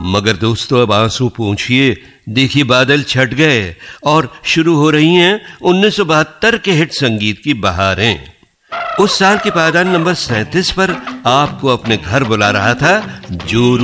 मगर दोस्तों अब आंसू पोंछिए, देखिए बादल छट गए और शुरू हो रही हैं 1972 के हिट संगीत की बहारें। उस साल के पायदान नंबर 37 पर आपको अपने घर बुला रहा था जोरू।